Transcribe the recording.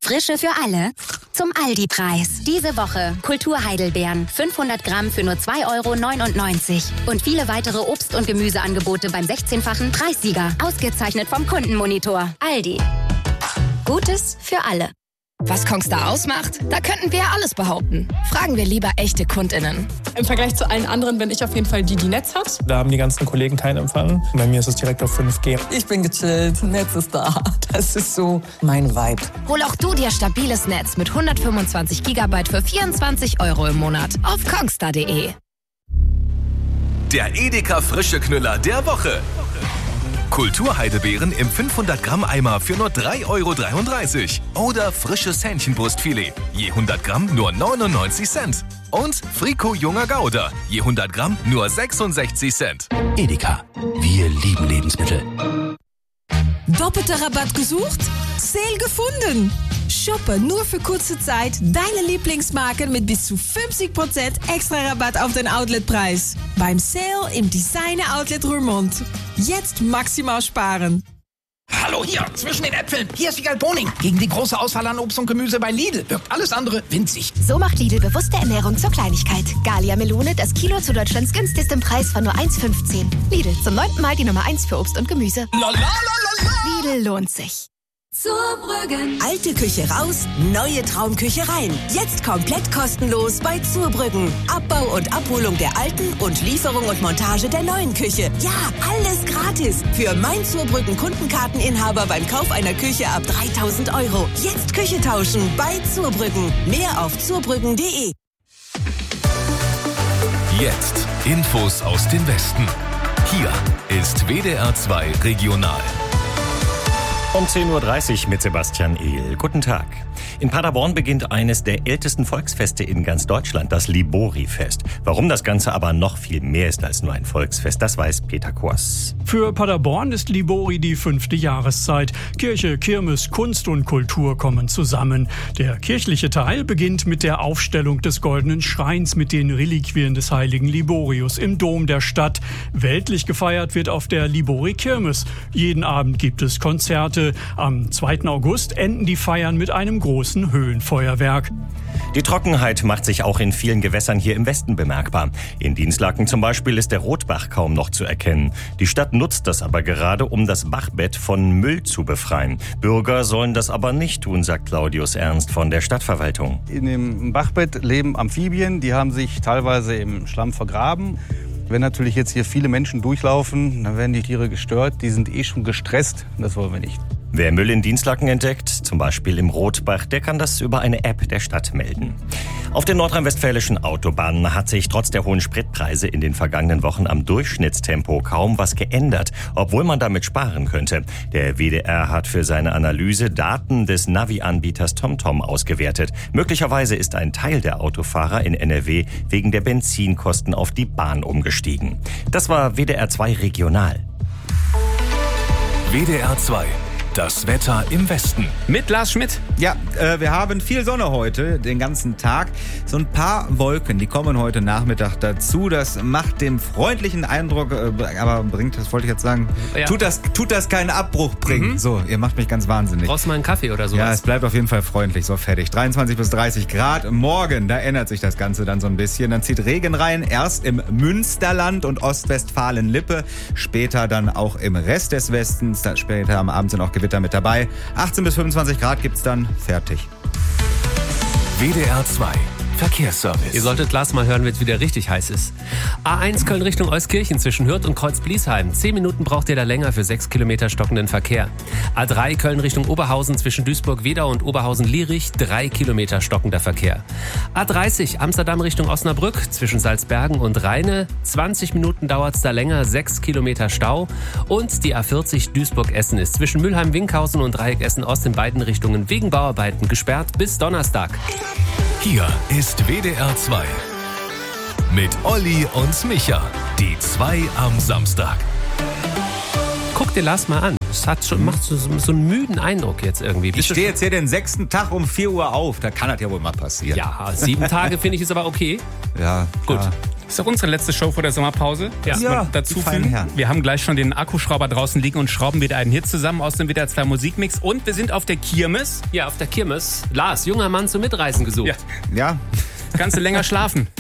Frische für alle zum Aldi-Preis. Diese Woche Kulturheidelbeeren 500 Gramm für nur 2,99 € und viele weitere Obst- und Gemüseangebote beim 16-fachen Preissieger. Ausgezeichnet vom Kundenmonitor. Aldi. Gutes für alle. Was Kongstar ausmacht? Da könnten wir ja alles behaupten. Fragen wir lieber echte KundInnen. Im Vergleich zu allen anderen bin ich auf jeden Fall die Netz hat. Da haben die ganzen Kollegen keinen Empfang. Bei mir ist es direkt auf 5G. Ich bin gechillt, Netz ist da. Das ist so mein Vibe. Hol auch du dir stabiles Netz mit 125 GB für 24 € im Monat auf kongstar.de. Der Edeka Frische Knüller der Woche. Kulturheidelbeeren im 500 Gramm Eimer für nur 3,33 € oder frisches Hähnchenbrustfilet, je 100 Gramm nur 99 Cent. Und Frico Junger Gouda, je 100 Gramm nur 66 Cent. Edeka, wir lieben Lebensmittel. Doppelter Rabatt gesucht? Sale gefunden! Shoppe nur für kurze Zeit deine Lieblingsmarken mit bis zu 50% extra Rabatt auf den Outletpreis. Beim Sale im Designer Outlet Roermond. Jetzt maximal sparen. Hallo hier, zwischen den Äpfeln. Hier ist Wiegald Boning. Gegen die große Auswahl an Obst und Gemüse bei Lidl wirkt alles andere winzig. So macht Lidl bewusste Ernährung zur Kleinigkeit. Gallia Melone, das Kilo zu Deutschlands günstigstem Preis von nur 1,15. Lidl, zum 9. Mal die Nummer 1 für Obst und Gemüse. Lidl lohnt sich. Zurbrüggen. Alte Küche raus, neue Traumküche rein. Jetzt komplett kostenlos bei Zurbrüggen. Abbau und Abholung der alten und Lieferung und Montage der neuen Küche. Ja, alles gratis. Für mein Zurbrüggen Kundenkarteninhaber beim Kauf einer Küche ab 3.000 €. Jetzt Küche tauschen bei Zurbrüggen. Mehr auf zurbrüggen.de. Jetzt Infos aus dem Westen. Hier ist WDR 2 Regional. Um 10.30 Uhr mit Sebastian Ehl. Guten Tag. In Paderborn beginnt eines der ältesten Volksfeste in ganz Deutschland, das Libori-Fest. Warum das Ganze aber noch viel mehr ist als nur ein Volksfest, das weiß Peter Kors. Für Paderborn ist Libori die 5. Jahreszeit. Kirche, Kirmes, Kunst und Kultur kommen zusammen. Der kirchliche Teil beginnt mit der Aufstellung des Goldenen Schreins mit den Reliquien des heiligen Liborius im Dom der Stadt. Weltlich gefeiert wird auf der Libori-Kirmes. Jeden Abend gibt es Konzerte. Am 2. August enden die Feiern mit einem großen Höhenfeuerwerk. Die Trockenheit macht sich auch in vielen Gewässern hier im Westen bemerkbar. In Dinslaken zum Beispiel ist der Rotbach kaum noch zu erkennen. Die Stadt nutzt das aber gerade, um das Bachbett von Müll zu befreien. Bürger sollen das aber nicht tun, sagt Claudius Ernst von der Stadtverwaltung. In dem Bachbett leben Amphibien, die haben sich teilweise im Schlamm vergraben. Wenn natürlich jetzt hier viele Menschen durchlaufen, dann werden die Tiere gestört. Die sind schon gestresst. Das wollen wir nicht. Wer Müll in Dinslaken entdeckt, zum Beispiel im Rotbach, der kann das über eine App der Stadt melden. Auf den nordrhein-westfälischen Autobahnen hat sich trotz der hohen Spritpreise in den vergangenen Wochen am Durchschnittstempo kaum was geändert, obwohl man damit sparen könnte. Der WDR hat für seine Analyse Daten des Navi-Anbieters TomTom ausgewertet. Möglicherweise ist ein Teil der Autofahrer in NRW wegen der Benzinkosten auf die Bahn umgestiegen. Das war WDR 2 Regional. WDR 2. Das Wetter im Westen. Mit Lars Schmidt. Ja, wir haben viel Sonne heute, den ganzen Tag. So ein paar Wolken, die kommen heute Nachmittag dazu. Das macht dem freundlichen Eindruck, aber bringt, das wollte ich jetzt sagen, ja. tut das keinen Abbruch bringen. So, ihr macht mich ganz wahnsinnig. Brauchst du mal einen Kaffee oder sowas? Ja, es bleibt auf jeden Fall freundlich, so fertig. 23 bis 30 Grad. Morgen, da ändert sich das Ganze dann so ein bisschen. Dann zieht Regen rein, erst im Münsterland und Ostwestfalen-Lippe, später dann auch im Rest des Westens. Später am Abend sind auch Gewitter mit dabei. 18 bis 25 Grad gibt's dann. Fertig. WDR 2 Verkehrsservice. Ihr solltet Lars mal hören, wenn es wieder richtig heiß ist. A1 Köln Richtung Euskirchen zwischen Hürth und Kreuz-Bliesheim. 10 Minuten braucht ihr da länger für 6 Kilometer stockenden Verkehr. A3 Köln Richtung Oberhausen zwischen Duisburg-Wedau und Oberhausen-Lierich. 3 Kilometer stockender Verkehr. A30 Amsterdam Richtung Osnabrück zwischen Salzbergen und Rheine. 20 Minuten dauert es da länger, 6 Kilometer Stau. Und die A40 Duisburg-Essen ist zwischen Mülheim-Winkhausen und Dreieck Essen-Ost in beiden Richtungen wegen Bauarbeiten gesperrt bis Donnerstag. Hier ist WDR 2 mit Olli und Micha, die 2 am Samstag. Guck dir Lars mal an. Das macht so einen müden Eindruck jetzt irgendwie. Ich stehe jetzt hier den 6. Tag um 4 Uhr auf. Da kann das ja wohl mal passieren. Ja, 7 Tage finde ich ist aber okay. Ja, gut. Ja. ist auch unsere letzte Show vor der Sommerpause. Ja. Muss man dazu fügen. Wir haben gleich schon den Akkuschrauber draußen liegen und schrauben wieder einen Hit zusammen aus dem WDR 2 Musikmix. Und wir sind auf der Kirmes. Ja, auf der Kirmes. Lars, junger Mann zum Mitreisen gesucht. Ja. Kannst du länger schlafen.